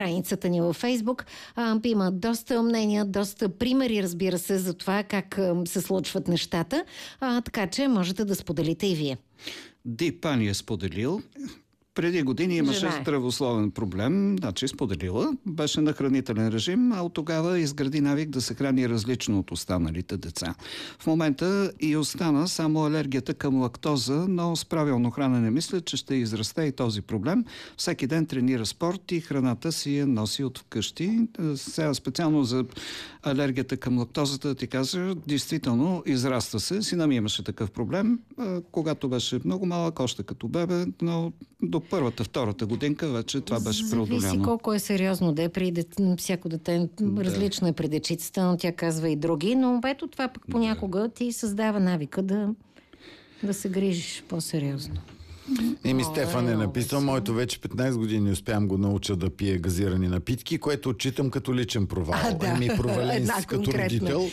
страницата ни във Фейсбук. Има доста мнения, доста примери, разбира се, за това как се случват нещата. Така че можете да споделите и вие. Дипа ни е споделил. Преди години имаше здравословен проблем, значи споделила, беше на хранителен режим, а от тогава изгради навик да се храни различно от останалите деца. В момента и остана само алергията към лактоза, но с правилно хранене мисля, че ще израсте и този проблем. Всеки ден тренира спорт и храната си я носи от вкъщи. Сега специално за алергията към лактозата да ти кажа, действително израства се. Сина ми имаше такъв проблем, когато беше много малък, още като бебе, но до първата, втората годинка вече това беше преодоляно. Зависи колко е сериозно да е при всяко дете. Различно е при дечицата, но тя казва и други. Но ето това пък понякога ти създава навика да се грижиш по-сериозно. Стефан е написал, моето вече 15 години успявам го науча да пие газирани напитки, което отчитам като личен провал. Провален си като родител.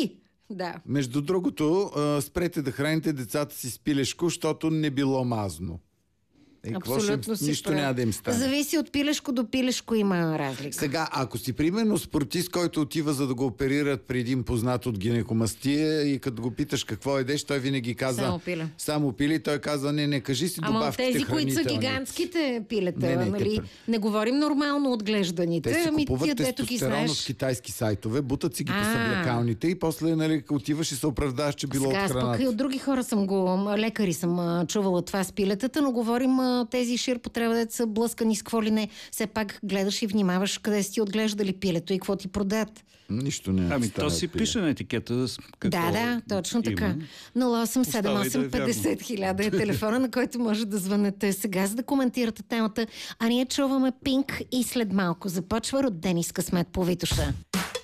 Между другото, спрете да храните децата си с пилешко, защото не било мазно. Абсолютно си нищо няма да им стане. Зависи от пилешко до пилешко, има разлика. Сега, ако си примерно спортист, който отива за да го оперират при един познат от гинекомастия и като го питаш какво едеш, той винаги казва само пиле. Той казва, не, кажи си добавките хранителни. Тези, които са гигантските пилета, не говорим нормално отглежданите. Те си купуват тестостерон в китайски сайтове, бутат си ги по съблекалните и после отиваш и се оправдаваш, че било от храната. Сега, и от други хора лекари съм чувала това с пилетата, но говорим тези ширпотреба да са блъскани с какво ли не. Все пак гледаш и внимаваш къде си отглеждали пилето и какво ти продават. Нищо не. То си пише на етикета какво точно така. 0878 50 000 е телефона, на който може да звънете сега, за да коментирате темата. А ние чуваме Пинк и след малко започва Родени с късмет по Витоша.